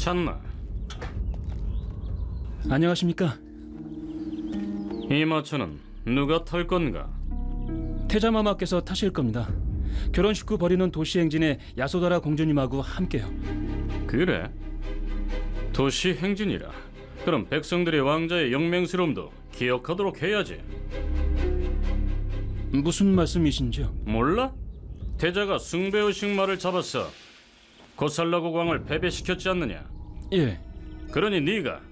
찾나? 안녕하십니까? 이 마차는 누가 탈 건가? 태자마마께서 타실 겁니다. 결혼식 후 벌이는 도시 행진에 야소다라 공주님하고 함께요. 그래? 도시 행진이라. 그럼 백성들의 왕자의 영맹스러움도 기억하도록 해야지. 무슨 말씀이신지요? 몰라? 태자가 숭배의식 말을 잡았어. 고살라국 왕을 패배시켰지 않느냐? 예, 그러니 네가